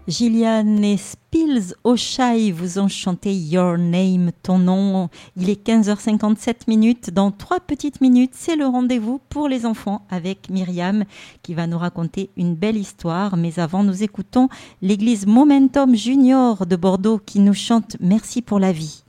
Gillian et Spills Oshai vous ont chanté Your Name, ton nom. Il est 15h57. Dans 3 petites minutes, c'est le rendez-vous pour les enfants avec Myriam qui va nous raconter une belle histoire. Mais avant, nous écoutons l'église Momentum Junior de Bordeaux qui nous chante Merci pour la vie.